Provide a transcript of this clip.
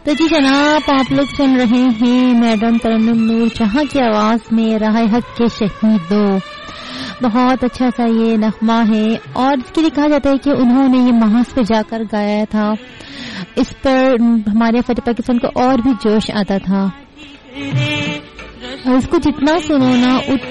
तो जी जनाब, आप लोग सुन रहे हैं मैडम तरन्नुम नूर जहां की आवाज में राहे हक के शहीदों। बहुत अच्छा सा ये नगमा है और इसके लिए कहा जाता है कि उन्होंने ये महाज पे जाकर गाया था। इस पर हमारे फतेह पाकिस्तान को और भी जोश आता था और इसको जितना सुनो ना